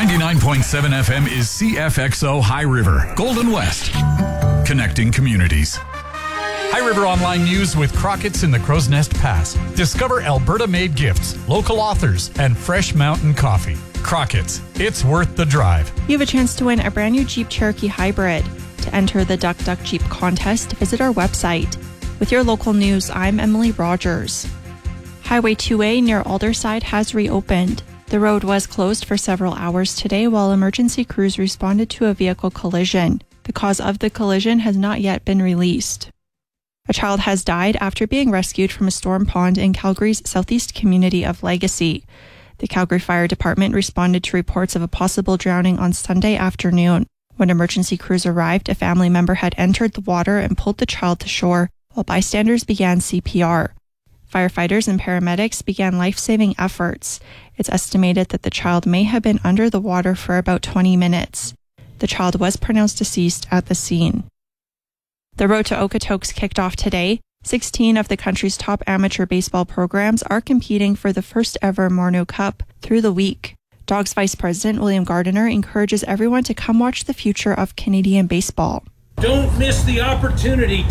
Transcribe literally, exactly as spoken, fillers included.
ninety-nine point seven F M is C F X O High River, Golden West. Connecting communities. High River Online News with Crockett's in the Crow's Nest Pass. Discover Alberta-made gifts, local authors, and fresh mountain coffee. Crockett's. It's worth the drive. You have a chance to win a brand new Jeep Cherokee Hybrid. To enter the Duck Duck Jeep contest, visit our website. With your local news, I'm Emily Rogers. Highway two A near Alderside has reopened. The road was closed for several hours today while emergency crews responded to a vehicle collision. The cause of the collision has not yet been released. A child has died after being rescued from a storm pond in Calgary's southeast community of Legacy. The Calgary Fire Department responded to reports of a possible drowning on Sunday afternoon. When emergency crews arrived, a family member had entered the water and pulled the child to shore, while bystanders began C P R. Firefighters and paramedics began life-saving efforts. It's estimated that the child may have been under the water for about twenty minutes. The child was pronounced deceased at the scene. The Road to Okotoks kicked off today. sixteen of the country's top amateur baseball programs are competing for the first ever Morneau Cup through the week. Dogs Vice President William Gardiner encourages everyone to come watch the future of Canadian baseball. Don't miss the opportunity